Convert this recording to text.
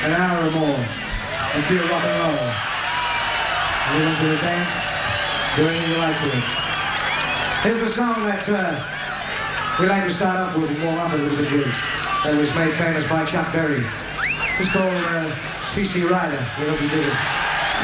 an hour or more of pure rock and roll. Are you into the dance? Do anything you like to it. Here's a song that we like to start off with and warm up a little bit with. That was made famous by Chuck Berry. It's called CC Rider. We hope you dig it.